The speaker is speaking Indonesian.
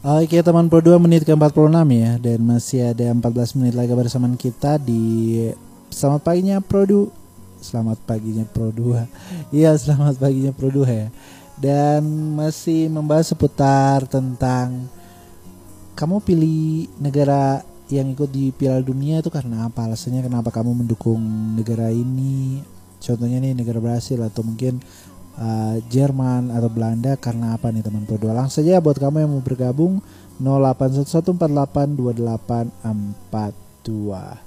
Oke teman Pro 2 menit ke-46 ya. Dan masih ada 14 menit lagi bersama kita di Selamat Paginya Pro 2. Selamat Paginya Pro 2. Iya, selamat paginya Pro 2 ya. Dan masih membahas seputar tentang kamu pilih negara yang ikut di Piala Dunia itu karena apa? Alasannya kenapa kamu mendukung negara ini? Contohnya nih negara Brasil atau mungkin Jerman atau Belanda, karena apa nih teman Pro 2? Langsung saja buat kamu yang mau bergabung 0811482842.